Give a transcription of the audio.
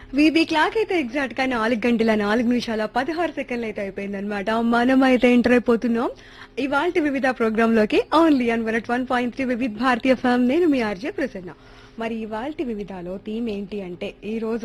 VB clock అయితే exact గా 4 గంటల 4 నిమిషాల 16 సెకండ్లు అయితే అయిపోయిందనమాట. మనం అయితే ఎంటర్ అయిపోతున్నాం ఇవాల్టి వివిధ ప్రోగ్రామ్ లోకి ఓన్లీ అన్ 101.3 వివిధ భారతీయ ఫామ్. నేను మీ ఆర్జే ప్రసన్న. మరి ఇవాల్టి వివిధలో థీమ్ ఏంటి అంటే ఈ రోజు